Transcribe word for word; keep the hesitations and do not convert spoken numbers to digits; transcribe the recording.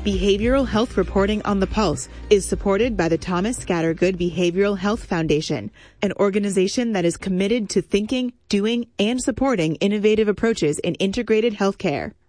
Behavioral Health Reporting on the Pulse is supported by the Thomas Scattergood Behavioral Health Foundation, an organization that is committed to thinking, doing, and supporting innovative approaches in integrated healthcare.